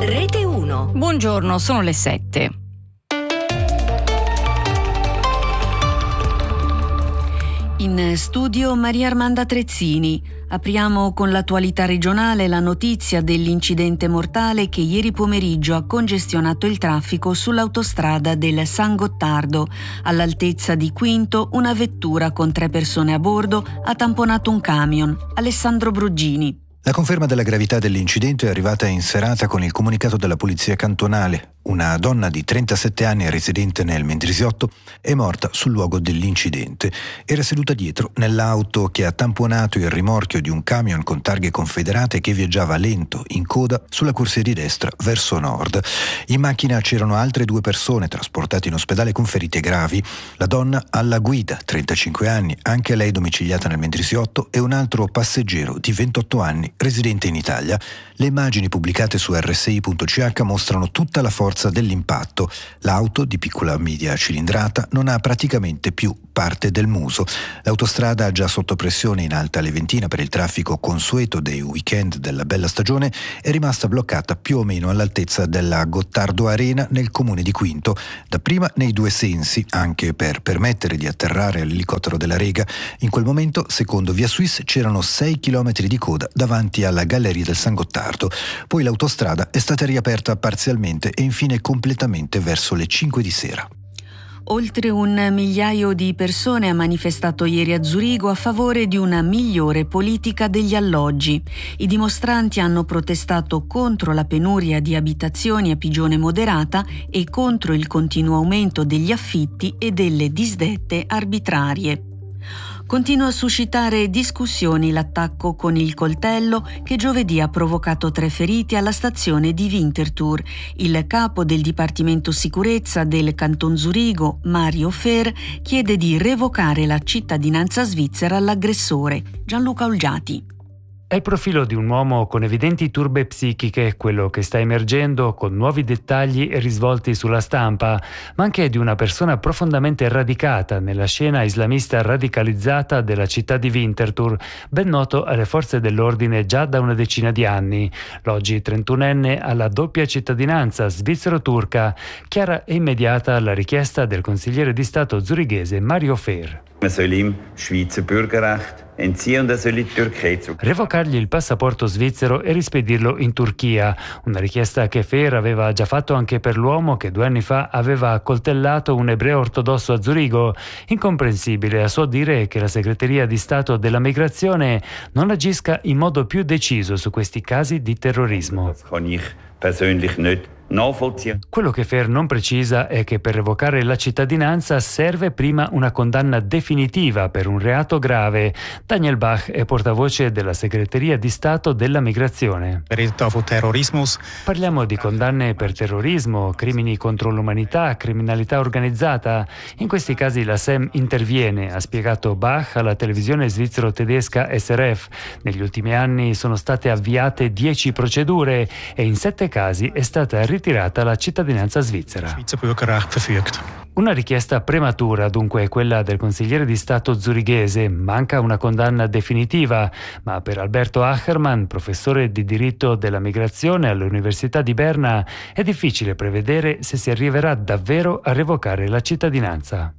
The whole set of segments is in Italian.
Rete 1. Buongiorno, sono le 7. In studio Maria Armanda Trezzini. Apriamo con l'attualità regionale la notizia dell'incidente mortale che ieri pomeriggio ha congestionato il traffico sull'autostrada del San Gottardo. All'altezza di Quinto, una vettura con 3 persone a bordo ha tamponato un camion. Alessandro Bruggini. La conferma della gravità dell'incidente è arrivata in serata con il comunicato della polizia cantonale. Una donna di 37 anni residente nel Mendrisiotto è morta sul luogo dell'incidente. Era seduta dietro nell'auto che ha tamponato il rimorchio di un camion con targhe confederate che viaggiava lento in coda sulla corsia di destra verso nord. In macchina c'erano altre 2 persone trasportate in ospedale con ferite gravi. La donna alla guida, 35 anni, anche lei domiciliata nel Mendrisiotto, e un altro passeggero di 28 anni residente in Italia. Le immagini pubblicate su rsi.ch mostrano tutta la forza dell'impatto. L'auto, di piccola media cilindrata, non ha praticamente più parte del muso. L'autostrada, già sotto pressione in Alta Leventina per il traffico consueto dei weekend della bella stagione, è rimasta bloccata più o meno all'altezza della Gottardo Arena nel comune di Quinto, dapprima nei 2 sensi, anche per permettere di atterrare l'elicottero della Rega. In quel momento, secondo Via Suisse, c'erano 6 chilometri di coda davanti alla galleria del San Gottardo. Poi l'autostrada è stata riaperta parzialmente e infine completamente verso le 5 di sera. Oltre 1 migliaio di persone ha manifestato ieri a Zurigo a favore di una migliore politica degli alloggi. I dimostranti hanno protestato contro la penuria di abitazioni a pigione moderata e contro il continuo aumento degli affitti e delle disdette arbitrarie. Continua a suscitare discussioni l'attacco con il coltello che giovedì ha provocato 3 feriti alla stazione di Winterthur. Il capo del Dipartimento Sicurezza del Canton Zurigo, Mario Fer, chiede di revocare la cittadinanza svizzera all'aggressore. Gianluca Olgiati. È il profilo di un uomo con evidenti turbe psichiche, quello che sta emergendo con nuovi dettagli e risvolti sulla stampa, ma anche di una persona profondamente radicata nella scena islamista radicalizzata della città di Winterthur, ben noto alle forze dell'ordine già da una decina di anni. L'oggi 31enne ha la doppia cittadinanza svizzero-turca, chiara e immediata la richiesta del consigliere di Stato zurighese Mario Fer. Man soll ihm Schweizer Bürgerrecht entziehen und er soll in die Türkei zurück. Revocargli il passaporto svizzero e rispedirlo in Turchia, una richiesta che Fer aveva già fatto anche per l'uomo che 2 anni fa aveva accoltellato un ebreo ortodosso a Zurigo. Incomprensibile a suo dire che la segreteria di Stato della migrazione non agisca in modo più deciso su questi casi di terrorismo. Das kann ich persönlich nicht nachvollziehen. Quello che Fer non precisa è che per revocare la cittadinanza serve prima una condanna definitiva per un reato grave. Daniel Bach è portavoce della segreteria di Stato della migrazione. Parliamo di condanne per terrorismo, crimini contro l'umanità, criminalità organizzata. In questi casi la SEM interviene, ha spiegato Bach alla televisione svizzero-tedesca SRF. Negli ultimi anni sono state avviate 10 procedure e in 7 casi è stata ritirata la cittadinanza svizzera. Una richiesta prematura, dunque, quella del consigliere di Stato zurighese. Manca una condanna definitiva, ma per Alberto Achermann, professore di diritto della migrazione all'Università di Berna, è difficile prevedere se si arriverà davvero a revocare la cittadinanza.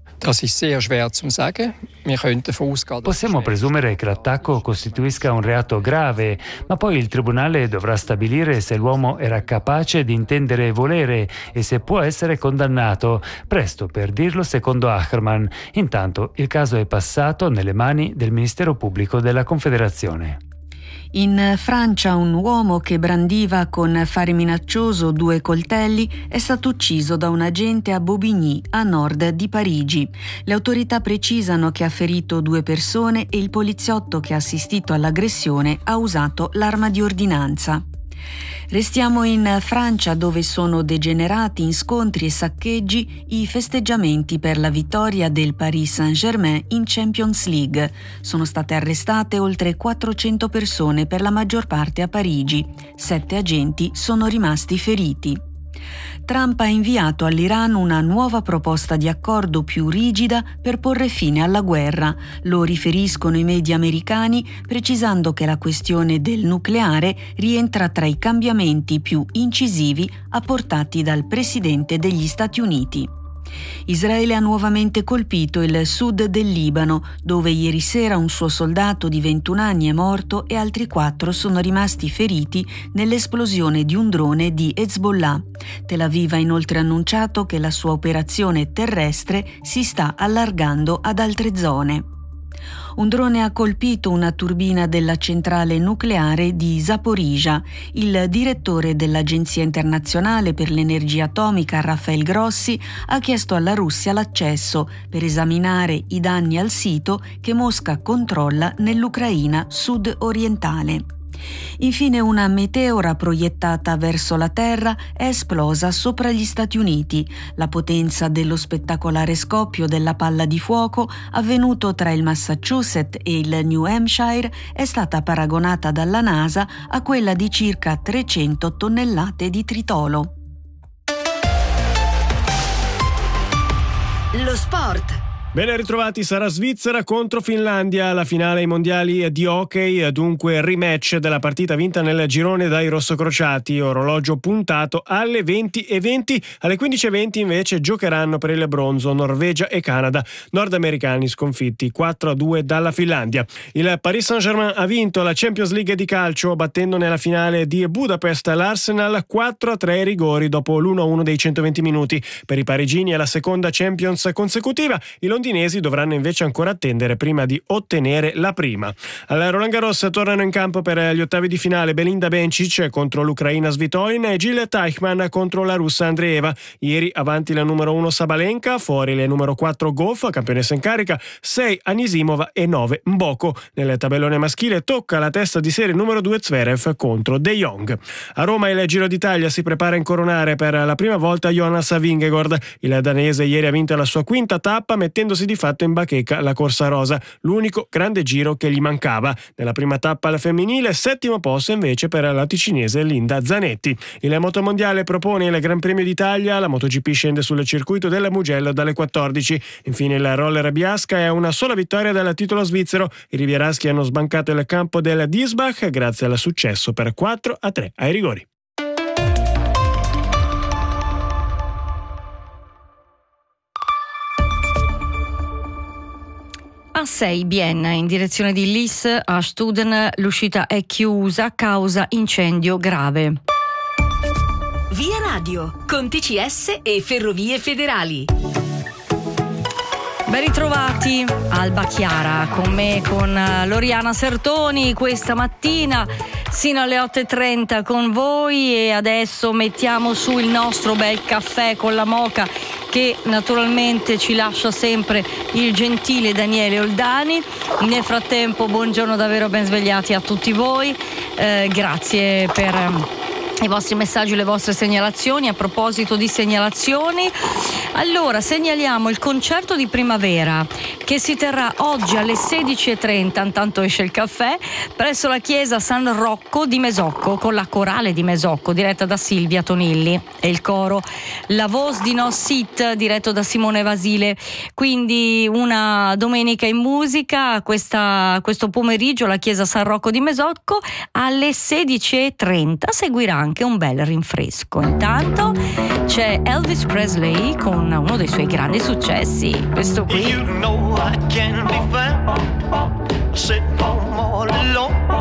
Possiamo presumere che l'attacco costituisca un reato grave, ma poi il tribunale dovrà stabilire se l'uomo era capace di intendere e volere e se può essere condannato. Presto per dirlo, secondo Achermann. Intanto il caso è passato nelle mani del Ministero Pubblico della Confederazione. In Francia un uomo che brandiva con fare minaccioso 2 coltelli è stato ucciso da un agente a Bobigny, a nord di Parigi. Le autorità precisano che ha ferito 2 persone e il poliziotto che ha assistito all'aggressione ha usato l'arma di ordinanza. Restiamo in Francia, dove sono degenerati in scontri e saccheggi i festeggiamenti per la vittoria del Paris Saint-Germain in Champions League. Sono state arrestate oltre 400 persone, per la maggior parte a Parigi. 7 agenti sono rimasti feriti. Trump ha inviato all'Iran una nuova proposta di accordo più rigida per porre fine alla guerra. Lo riferiscono i media americani, precisando che la questione del nucleare rientra tra i cambiamenti più incisivi apportati dal presidente degli Stati Uniti. Israele ha nuovamente colpito il sud del Libano, dove ieri sera un suo soldato di 21 anni è morto e altri 4 sono rimasti feriti nell'esplosione di un drone di Hezbollah. Tel Aviv ha inoltre annunciato che la sua operazione terrestre si sta allargando ad altre zone. Un drone ha colpito una turbina della centrale nucleare di Zaporizhzhia. Il direttore dell'Agenzia internazionale per l'energia atomica, Rafael Grossi, ha chiesto alla Russia l'accesso per esaminare i danni al sito che Mosca controlla nell'Ucraina sud-orientale. Infine, una meteora proiettata verso la Terra è esplosa sopra gli Stati Uniti. La potenza dello spettacolare scoppio della palla di fuoco, avvenuto tra il Massachusetts e il New Hampshire, è stata paragonata dalla NASA a quella di circa 300 tonnellate di tritolo. Lo sport. Ben ritrovati, sarà Svizzera contro Finlandia, la finale ai mondiali di hockey, dunque rematch della partita vinta nel girone dai rossocrociati, orologio puntato alle 20:20, alle 15:20 invece giocheranno per il bronzo Norvegia e Canada, nordamericani sconfitti 4-2 dalla Finlandia. Il Paris Saint-Germain ha vinto la Champions League di calcio battendo nella finale di Budapest l'Arsenal 4-3 ai rigori dopo l'1-1 dei 120 minuti. Per i parigini è la seconda Champions consecutiva, i londinesi dovranno invece ancora attendere prima di ottenere la prima. Al Roland Garros tornano in campo per gli ottavi di finale Belinda Bencic contro l'Ucraina Svitolina e Jil Teichmann contro la russa Andreeva. Ieri avanti la numero 1 Sabalenka, fuori le numero 4 Goff, campionessa in carica, 6 Anisimova e 9 Mboko. Nel tabellone maschile tocca la testa di serie numero 2 Zverev contro De Jong. A Roma il Giro d'Italia si prepara a incoronare per la prima volta Jonas Vingegaard. Il danese ieri ha vinto la sua quinta tappa mettendosi di fatto in bacheca la corsa rosa, l'unico grande giro che gli mancava. Nella prima tappa al femminile, 7° posto invece per la ticinese Linda Zanetti. Il motomondiale propone il Gran Premio d'Italia, la MotoGP scende sul circuito del Mugello dalle 14. Infine il roller Biasca è una sola vittoria dal titolo svizzero. I rivieraschi hanno sbancato il campo del Diesbach grazie al successo per 4-3 ai rigori. A6 Vienna in direzione di Lis a Studen, l'uscita è chiusa causa incendio grave. Via Radio con TCS e Ferrovie Federali. Ben ritrovati, Alba Chiara con me, con Loriana Sertoni questa mattina sino alle 8:30 con voi, e adesso mettiamo su il nostro bel caffè con la moka che naturalmente ci lascia sempre il gentile Daniele Oldani. Nel frattempo buongiorno, davvero ben svegliati a tutti voi, grazie per i vostri messaggi, le vostre segnalazioni. A proposito di segnalazioni, allora segnaliamo il concerto di primavera che si terrà oggi alle 16:30, intanto esce il caffè, presso la chiesa San Rocco di Mesocco, con la corale di Mesocco diretta da Silvia Tonilli e il coro La Voz di Nos Sit diretto da Simone Vasile. Quindi una domenica in musica questo pomeriggio alla chiesa San Rocco di Mesocco alle 16:30. Seguirà anche un bel rinfresco. Intanto c'è Elvis Presley con uno dei suoi grandi successi, questo qui. You know I can't be found sitting home all alone.